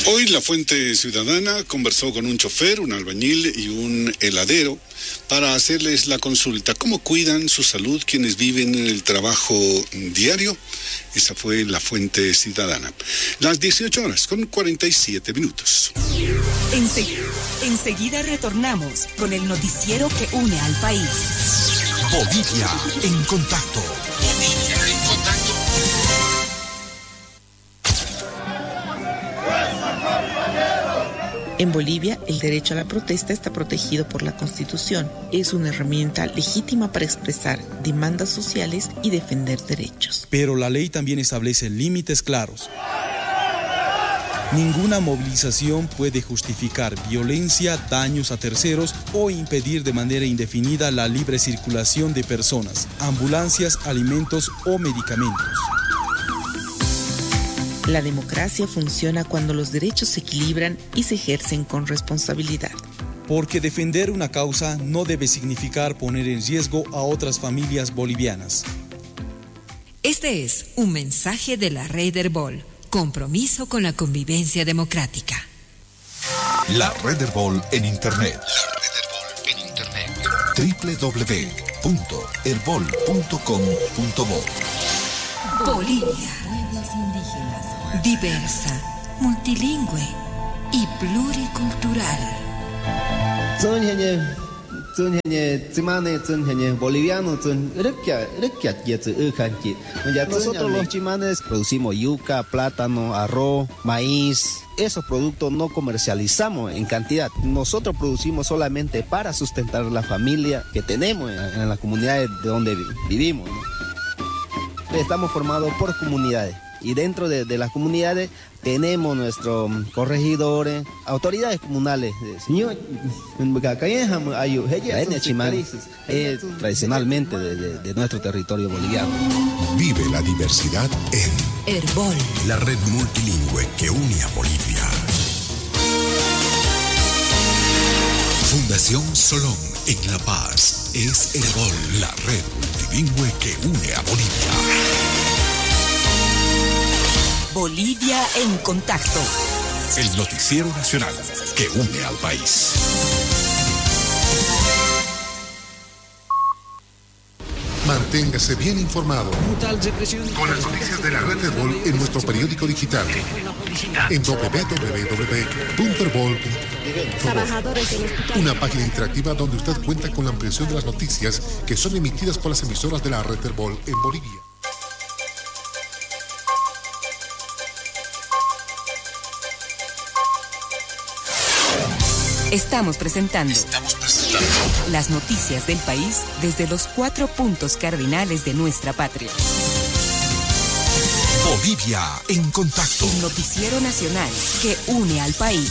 Hoy La Fuente Ciudadana conversó con un chofer, un albañil y un heladero para hacerles la consulta. ¿Cómo cuidan su salud quienes viven en el trabajo diario? Esa fue La Fuente Ciudadana. Las 18 horas con 47 minutos. Enseguida retornamos con el noticiero que une al país. Bolivia en contacto. Bolivia en contacto. En Bolivia, el derecho a la protesta está protegido por la Constitución. Es una herramienta legítima para expresar demandas sociales y defender derechos. Pero la ley también establece límites claros. Ninguna movilización puede justificar violencia, daños a terceros o impedir de manera indefinida la libre circulación de personas, ambulancias, alimentos o medicamentos. La democracia funciona cuando los derechos se equilibran y se ejercen con responsabilidad. Porque defender una causa no debe significar poner en riesgo a otras familias bolivianas. Este es un mensaje de la Red Herbol. Compromiso con la convivencia democrática. La Red Herbol en Internet. www.herbol.com.bo. Bolivia. Diversa, multilingüe y pluricultural. Nosotros los chimanes producimos yuca, plátano, arroz, maíz. Esos productos no comercializamos en cantidad. Nosotros producimos solamente para sustentar la familia que tenemos en las comunidades de donde vivimos, ¿no? Estamos formados por comunidades. Y dentro de las comunidades tenemos nuestros corregidores, autoridades comunales. La etnia chimán es tradicionalmente de nuestro territorio boliviano. Vive la diversidad en Herbol, la red multilingüe que une a Bolivia. Fundación Solón en La Paz es Herbol, la red multilingüe que une a Bolivia. Bolivia en contacto. El noticiero nacional que une al país. Manténgase bien informado con las noticias de la Red Herbol en nuestro periódico digital en www.herbol.com. Una página interactiva donde usted cuenta con la ampliación de las noticias que son emitidas por las emisoras de la Red Herbol en Bolivia. Estamos presentando las noticias del país desde los 4 puntos cardinales de nuestra patria. Bolivia en contacto. El noticiero nacional que une al país.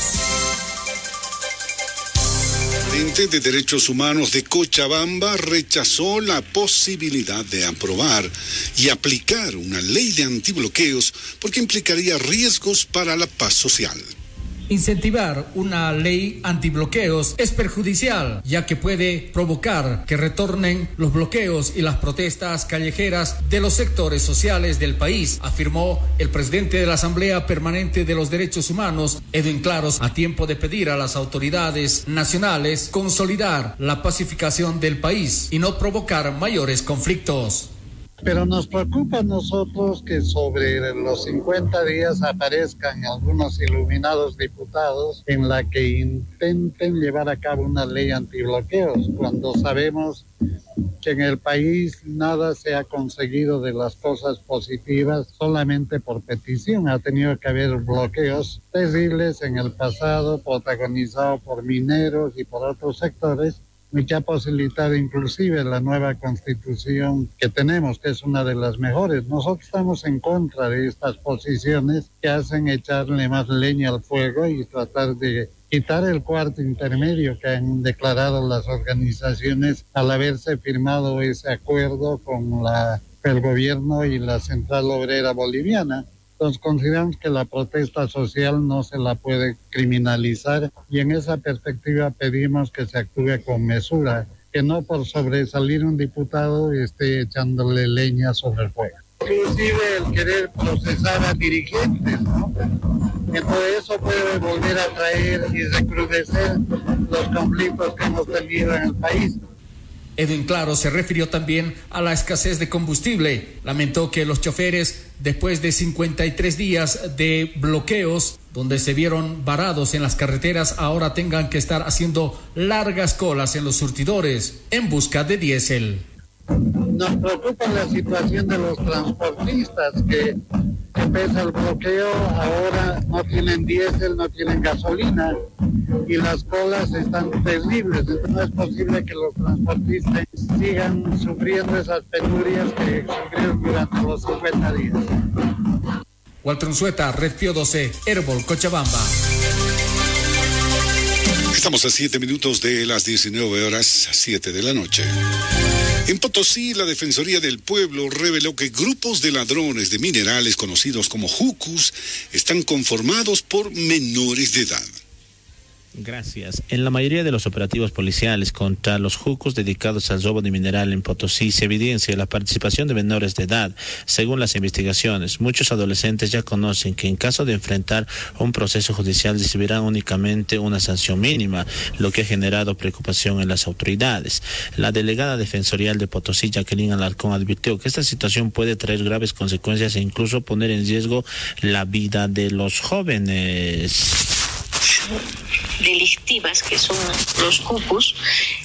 El Ente de Derechos Humanos de Cochabamba rechazó la posibilidad de aprobar y aplicar una ley de antibloqueos porque implicaría riesgos para la paz social. Incentivar una ley antibloqueos es perjudicial, ya que puede provocar que retornen los bloqueos y las protestas callejeras de los sectores sociales del país, afirmó el presidente de la Asamblea Permanente de los Derechos Humanos, Edwin Claros, a tiempo de pedir a las autoridades nacionales consolidar la pacificación del país y no provocar mayores conflictos. Pero nos preocupa a nosotros que sobre los 50 días aparezcan algunos iluminados diputados en la que intenten llevar a cabo una ley antibloqueos, cuando sabemos que en el país nada se ha conseguido de las cosas positivas solamente por petición. Ha tenido que haber bloqueos terribles en el pasado, protagonizados por mineros y por otros sectores, y que ha posibilitado inclusive la nueva constitución que tenemos, que es una de las mejores. Nosotros estamos en contra de estas posiciones que hacen echarle más leña al fuego y tratar de quitar el cuarto intermedio que han declarado las organizaciones al haberse firmado ese acuerdo con el gobierno y la Central Obrera Boliviana. Entonces consideramos que la protesta social no se la puede criminalizar y en esa perspectiva pedimos que se actúe con mesura, que no por sobresalir un diputado esté echándole leña sobre el fuego. Inclusive el querer procesar a dirigentes, ¿no? Entonces eso puede volver a traer y recrudecer los conflictos que hemos tenido en el país. Edwin Claro se refirió también a la escasez de combustible. Lamentó que los choferes, después de 53 días de bloqueos, donde se vieron varados en las carreteras, ahora tengan que estar haciendo largas colas en los surtidores en busca de diésel. Nos preocupa la situación de los transportistas que pese al bloqueo ahora no tienen diésel, no tienen gasolina y las colas están terribles. Entonces no es posible que los transportistas sigan sufriendo esas penurias que sufrieron durante los 50 días. Walter Unzueta, Red Pío 12, Herbol, Cochabamba. Estamos a 7 minutos de las 19 horas, 7 de la noche. En Potosí, la Defensoría del Pueblo reveló que grupos de ladrones de minerales conocidos como jucus están conformados por menores de edad. Gracias. En la mayoría de los operativos policiales contra los jucos dedicados al robo de mineral en Potosí se evidencia la participación de menores de edad. Según las investigaciones, muchos adolescentes ya conocen que en caso de enfrentar un proceso judicial recibirán únicamente una sanción mínima, lo que ha generado preocupación en las autoridades. La delegada defensorial de Potosí, Jacqueline Alarcón, advirtió que esta situación puede traer graves consecuencias e incluso poner en riesgo la vida de los jóvenes. Delictivas que son los jucus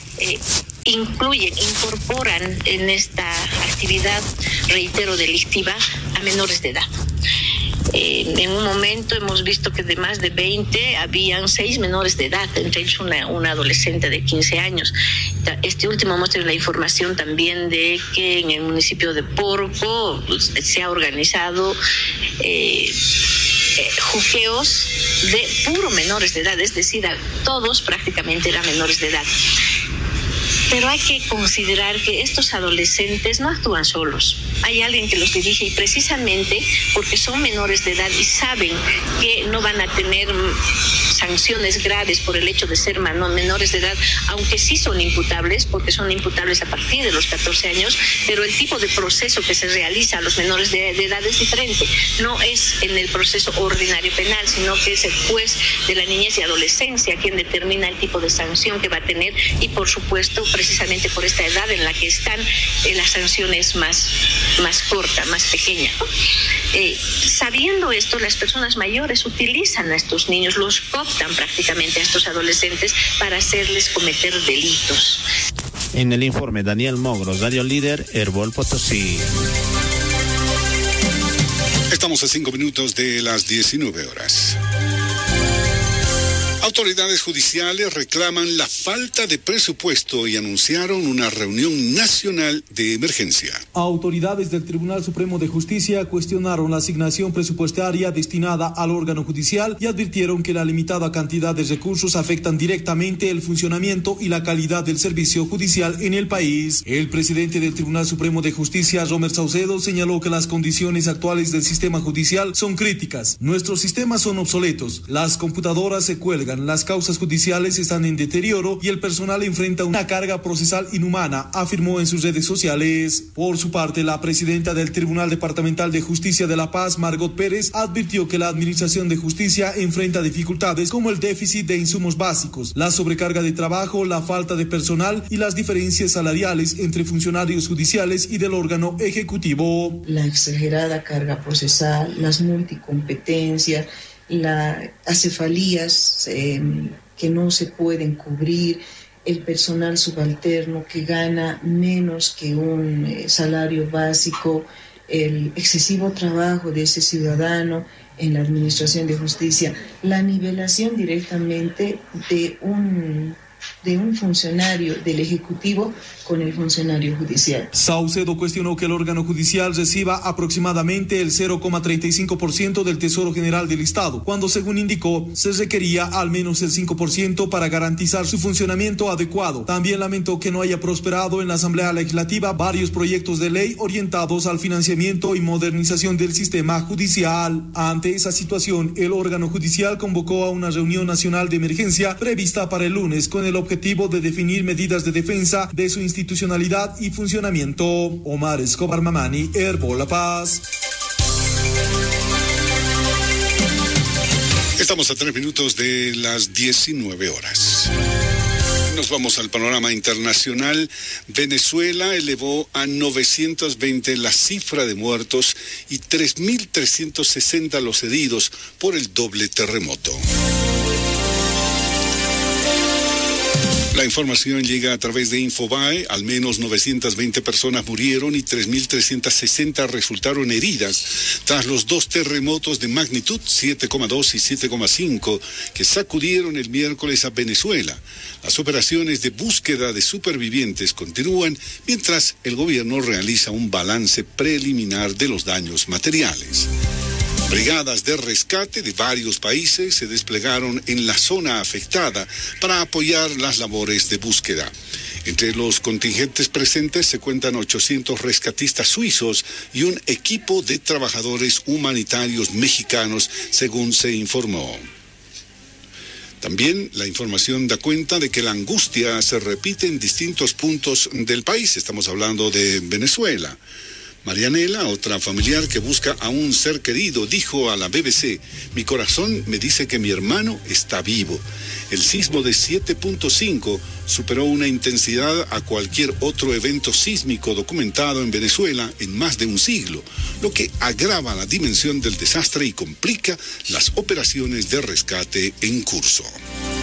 incorporan en esta actividad, reitero, delictiva a menores de edad. En un momento hemos visto que de más de 20 habían 6 menores de edad, entre ellos una adolescente de 15 años. Este último hemos tenido la información también de que en el municipio de Porco se ha organizado juqueos de puro menores de edad, es decir, a todos prácticamente eran menores de edad. Pero hay que considerar que estos adolescentes no actúan solos. Hay alguien que los dirige y precisamente porque son menores de edad y saben que no van a tener sanciones graves por el hecho de ser menores de edad, aunque sí son imputables, porque son imputables a partir de los 14 años, pero el tipo de proceso que se realiza a los menores de edad es diferente. No es en el proceso ordinario penal, sino que es el juez de la niñez y adolescencia quien determina el tipo de sanción que va a tener y, por supuesto, precisamente por esta edad en la que están, la sanción es más corta, más pequeña. Sabiendo esto, las personas mayores utilizan a estos niños, los cooptan prácticamente a estos adolescentes para hacerles cometer delitos. En el informe, Daniel Mogros, Radio Líder, Herbol, Potosí. Estamos a 5 minutos de las 19 horas. Autoridades judiciales reclaman la falta de presupuesto y anunciaron una reunión nacional de emergencia. Autoridades del Tribunal Supremo de Justicia cuestionaron la asignación presupuestaria destinada al órgano judicial y advirtieron que la limitada cantidad de recursos afectan directamente el funcionamiento y la calidad del servicio judicial en el país. El presidente del Tribunal Supremo de Justicia, Romer Saucedo, señaló que las condiciones actuales del sistema judicial son críticas. Nuestros sistemas son obsoletos, las computadoras se cuelgan, las causas judiciales están en deterioro y el personal enfrenta una carga procesal inhumana, afirmó en sus redes sociales. Por su parte, la presidenta del Tribunal Departamental de Justicia de La Paz, Margot Pérez, advirtió que la Administración de Justicia enfrenta dificultades como el déficit de insumos básicos, la sobrecarga de trabajo, la falta de personal y las diferencias salariales entre funcionarios judiciales y del órgano ejecutivo. La exagerada carga procesal, las multicompetencias, las acefalías que no se pueden cubrir, el personal subalterno que gana menos que un salario básico, el excesivo trabajo de ese ciudadano en la Administración de Justicia, la nivelación directamente de un funcionario del Ejecutivo con el funcionario judicial. Saucedo cuestionó que el órgano judicial reciba aproximadamente el 0,35% del Tesoro General del Estado, cuando, según indicó, se requería al menos el 5% para garantizar su funcionamiento adecuado. También lamentó que no haya prosperado en la Asamblea Legislativa varios proyectos de ley orientados al financiamiento y modernización del sistema judicial. Ante esa situación, el órgano judicial convocó a una reunión nacional de emergencia prevista para el lunes con el objetivo de definir medidas de defensa de su institucionalidad y funcionamiento. Omar Escobar Mamani, Herbol, La Paz. Estamos a 3 minutos de las 19 horas. Nos vamos al panorama internacional. Venezuela elevó a 920 la cifra de muertos y 3.360 los heridos por el doble terremoto. La información llega a través de Infobae. Al menos 920 personas murieron y 3.360 resultaron heridas tras los dos terremotos de magnitud 7,2 y 7,5 que sacudieron el miércoles a Venezuela. Las operaciones de búsqueda de supervivientes continúan mientras el gobierno realiza un balance preliminar de los daños materiales. Brigadas de rescate de varios países se desplegaron en la zona afectada para apoyar las labores de búsqueda. Entre los contingentes presentes se cuentan 800 rescatistas suizos y un equipo de trabajadores humanitarios mexicanos, según se informó. También la información da cuenta de que la angustia se repite en distintos puntos del país. Estamos hablando de Venezuela. Marianela, otra familiar que busca a un ser querido, dijo a la BBC: mi corazón me dice que mi hermano está vivo. El sismo de 7.5 superó una intensidad a cualquier otro evento sísmico documentado en Venezuela en más de un siglo, lo que agrava la dimensión del desastre y complica las operaciones de rescate en curso.